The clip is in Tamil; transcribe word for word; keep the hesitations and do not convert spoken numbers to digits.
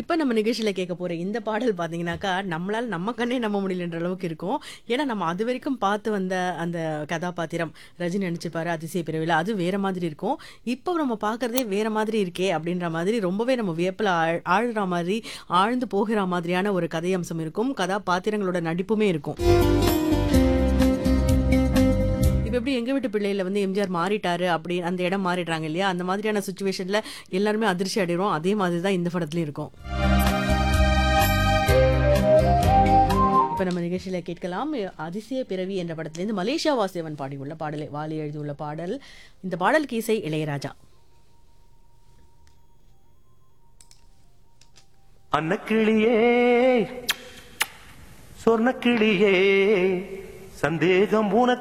இப்ப நம்ம நிகழ்ச்சியில கேட்க போற இந்த பாடல் பார்த்தீங்கன்னாக்கா, நம்மளால நம்ம கண்ணே நம்ப முடியலன்ற அளவுக்கு இருக்கும். ஏன்னா, நம்ம அதுவரைக்கும் பார்த்து வந்த அந்த கதாபாத்திரம், ரஜினி நடிச்சிருப்பாரு அதிசய பிறவில. அது வேற மாதிரி இருக்கும். இப்போ நம்ம பார்க்கறதே வேற மாதிரி இருக்கே! அப்படின்ற மாதிரி ரொம்பவே நம்ம வியப்புல ஆழ் ஆழ்ற மாரி, ஆழ்ந்து போகிற மாதிரியான ஒரு கதை அம்சம் இருக்கும். கதாபாத்திரங்களோட நடிப்புமே இருக்கும். இப்ப எப்படி எங்க வீட்டு பிள்ளையில வந்து எம்ஜிஆர் மாறிட்டாரு அப்படி அந்த இடம் மாறிடுறாங்க இல்லையா? அந்த மாதிரியான சிச்சுவேஷன்ல எல்லாருமே அதிர்ச்சி அடைறோம். அதே மாதிரி தான் இந்த படத்துலயும் இருக்கும். இப்ப நம்ம நிகழ்ச்சியில கேட்கலாம். அதிசய பிறவி என்ற படத்திலிருந்து மலேசியா வாசுதேவன் பாடியுள்ள பாடலை வாலி எழுதியுள்ள பாடல். இந்த பாடலுக்கு இசை இளையராஜா. அன்னக்கிளியே சொர்ணக்கிளியே சந்தேகம் உனக்கு